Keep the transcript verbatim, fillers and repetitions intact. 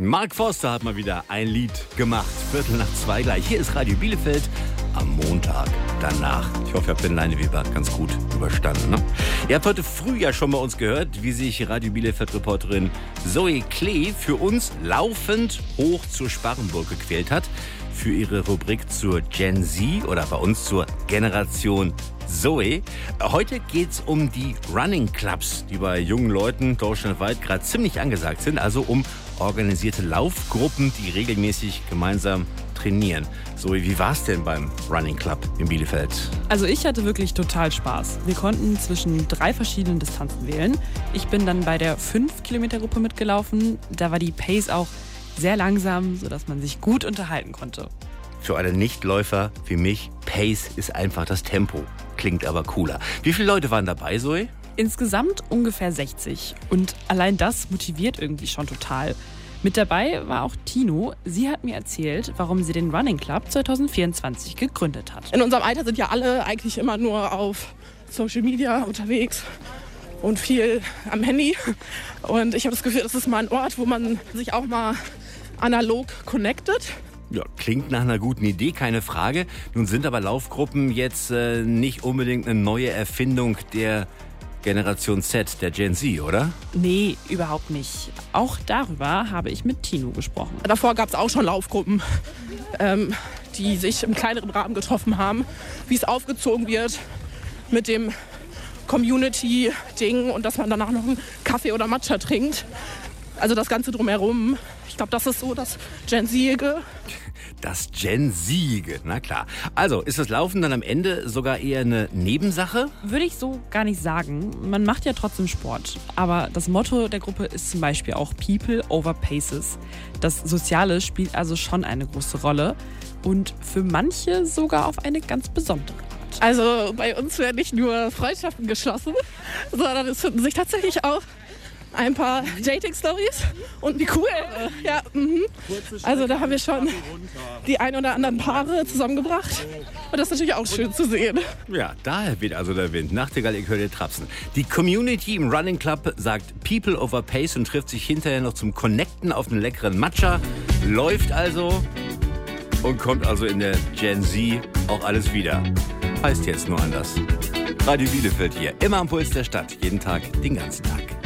Mark Forster hat mal wieder ein Lied gemacht. Viertel nach zwei gleich. Hier ist Radio Bielefeld am Montag danach. Ich hoffe, ihr habt den Leineweber ganz gut überstanden. Ne? Ihr habt heute früh ja schon bei uns gehört, wie sich Radio Bielefeld-Reporterin Zoe Klee für uns laufend hoch zur Sparrenburg gequält hat. Für ihre Rubrik zur Gen Z oder bei uns zur Generation Zoe. Heute geht's um die Running Clubs, die bei jungen Leuten deutschlandweit gerade ziemlich angesagt sind. Also um organisierte Laufgruppen, die regelmäßig gemeinsam trainieren. Zoe, wie war's denn beim Running Club in Bielefeld? Also ich hatte wirklich total Spaß. Wir konnten zwischen drei verschiedenen Distanzen wählen. Ich bin dann bei der fünf Kilometer Gruppe mitgelaufen. Da war die Pace auch sehr langsam, sodass man sich gut unterhalten konnte. Für einen Nichtläufer wie mich, Pace ist einfach das Tempo. Klingt aber cooler. Wie viele Leute waren dabei, Zoe? Insgesamt ungefähr sechzig. Und allein das motiviert irgendwie schon total. Mit dabei war auch Tino. Sie hat mir erzählt, warum sie den Running Club zwanzig vierundzwanzig gegründet hat. In unserem Alter sind ja alle eigentlich immer nur auf Social Media unterwegs und viel am Handy. Und ich habe das Gefühl, das ist mal ein Ort, wo man sich auch mal analog connectet. Ja, klingt nach einer guten Idee, keine Frage. Nun sind aber Laufgruppen jetzt äh, nicht unbedingt eine neue Erfindung der Generation Z, der Gen Z, oder? Nee, überhaupt nicht. Auch darüber habe ich mit Tino gesprochen. Davor gab es auch schon Laufgruppen, ähm, die sich im kleineren Rahmen getroffen haben. Wie es aufgezogen wird mit dem Community-Ding und dass man danach noch einen Kaffee oder Matcha trinkt. Also das Ganze drumherum. Ich glaube, das ist so das Gen Z-ige. Das Gen Z-ige, na klar. Also, ist das Laufen dann am Ende sogar eher eine Nebensache? Würde ich so gar nicht sagen. Man macht ja trotzdem Sport. Aber das Motto der Gruppe ist zum Beispiel auch People over Paces. Das Soziale spielt also schon eine große Rolle. Und für manche sogar auf eine ganz besondere Art. Also bei uns werden nicht nur Freundschaften geschlossen, sondern es finden sich tatsächlich auch ein paar Dating-Stories und wie cool. Ja, mhm. Also da haben wir schon die ein oder anderen Paare zusammengebracht. Und das ist natürlich auch schön zu sehen. Ja, daher weht also der Wind. Nachtigall, ich höre dir trapsen. Die Community im Running Club sagt People over Pace und trifft sich hinterher noch zum Connecten auf einen leckeren Matcha. Läuft also und kommt also in der Gen Z auch alles wieder. Heißt jetzt nur anders. Radio Bielefeld hier, immer am Puls der Stadt, jeden Tag, den ganzen Tag.